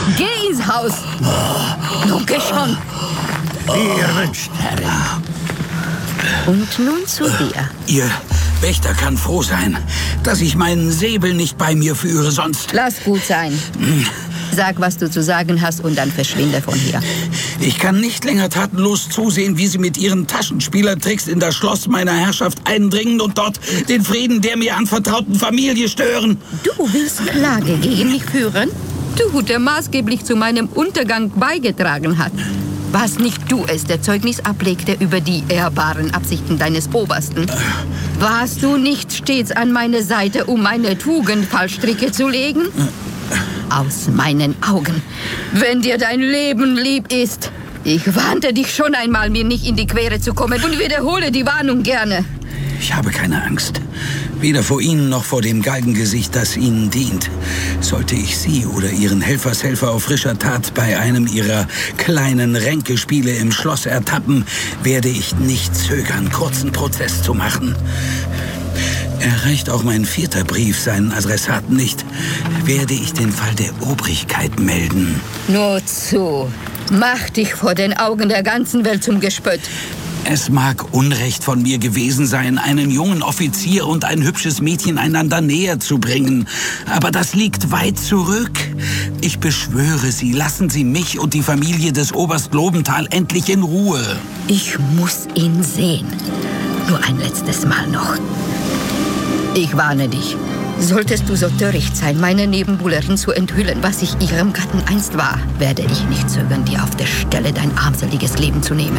Geh ins Haus. Nun geh schon. Wie ihr wünscht, Herrin. Und nun zu dir. Ihr Wächter kann froh sein, dass ich meinen Säbel nicht bei mir führe, sonst... Lass gut sein. Sag, was du zu sagen hast und dann verschwinde von hier. Ich kann nicht länger tatenlos zusehen, wie Sie mit Ihren Taschenspielertricks in das Schloss meiner Herrschaft eindringen und dort den Frieden der mir anvertrauten Familie stören. Du willst Klage gegen mich führen? Du, der maßgeblich zu meinem Untergang beigetragen hat. Was nicht du es, der Zeugnis ablegte über die ehrbaren Absichten deines Obersten? Warst du nicht stets an meine Seite, um meine Tugend Fallstricke zu legen? Aus meinen Augen, wenn dir dein Leben lieb ist. Ich warnte dich schon einmal, mir nicht in die Quere zu kommen und wiederhole die Warnung gerne. Ich habe keine Angst. Weder vor Ihnen noch vor dem Galgengesicht, das Ihnen dient. Sollte ich Sie oder Ihren Helfershelfer auf frischer Tat bei einem Ihrer kleinen Ränkespiele im Schloss ertappen, werde ich nicht zögern, kurzen Prozess zu machen. Erreicht auch mein 4. Brief seinen Adressaten nicht, werde ich den Fall der Obrigkeit melden. Nur zu. Mach dich vor den Augen der ganzen Welt zum Gespött. Es mag Unrecht von mir gewesen sein, einen jungen Offizier und ein hübsches Mädchen einander näher zu bringen. Aber das liegt weit zurück. Ich beschwöre Sie, lassen Sie mich und die Familie des Oberst Lobenthal endlich in Ruhe. Ich muss ihn sehen. Nur ein letztes Mal noch. Ich warne dich. Solltest du so töricht sein, meine Nebenbuhlerin zu enthüllen, was ich ihrem Gatten einst war, werde ich nicht zögern, dir auf der Stelle dein armseliges Leben zu nehmen.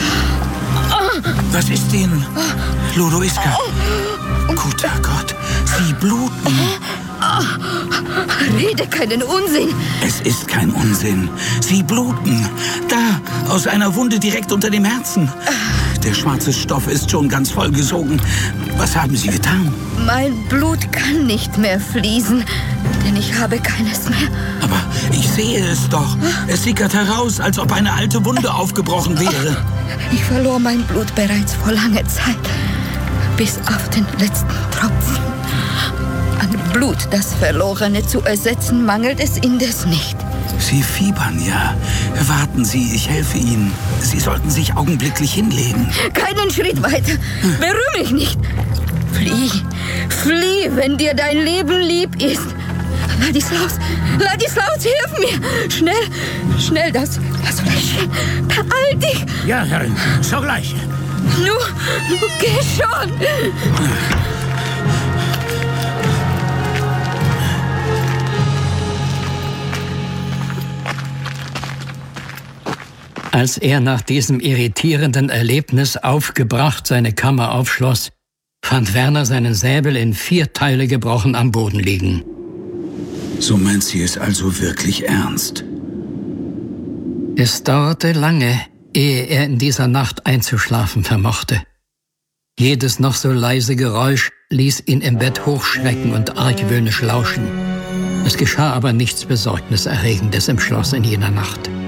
Was ist Ihnen, Lodoiska? Guter Gott, Sie bluten. Rede keinen Unsinn. Es ist kein Unsinn. Sie bluten. Da, aus einer Wunde direkt unter dem Herzen. Der schwarze Stoff ist schon ganz vollgesogen. Was haben Sie getan? Mein Blut kann nicht mehr fließen, denn ich habe keines mehr. Aber ich sehe es doch. Es sickert heraus, als ob eine alte Wunde aufgebrochen wäre. Ich verlor mein Blut bereits vor langer Zeit. Bis auf den letzten Tropfen. An Blut, das Verlorene zu ersetzen, mangelt es indes nicht. Sie fiebern, ja. Warten Sie, ich helfe Ihnen. Sie sollten sich augenblicklich hinlegen. Keinen Schritt weiter. Berühre mich nicht. Flieh, flieh, wenn dir dein Leben lieb ist. Ladislaus, hilf mir. Schnell, schnell, das Fläschchen. Beeil dich. Ja, Herrin, sogleich. Nur geh schon. Als er nach diesem irritierenden Erlebnis aufgebracht seine Kammer aufschloss, fand Werner seinen Säbel in 4 Teile gebrochen am Boden liegen. So meint sie es also wirklich ernst? Es dauerte lange, ehe er in dieser Nacht einzuschlafen vermochte. Jedes noch so leise Geräusch ließ ihn im Bett hochschrecken und argwöhnisch lauschen. Es geschah aber nichts Besorgniserregendes im Schloss in jener Nacht.